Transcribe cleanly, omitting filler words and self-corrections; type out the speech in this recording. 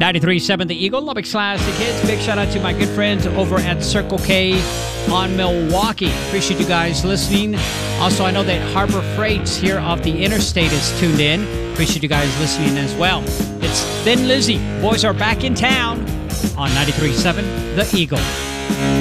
93.7 The Eagle, Lubbock Slash the Kids. Big shout out to my good friends over at Circle K on Milwaukee. Appreciate you guys listening. Also, I know that Harbor Freight's here off the interstate is tuned in. Appreciate you guys listening as well. It's Thin Lizzy. Boys are back in town on 93.7 The Eagle.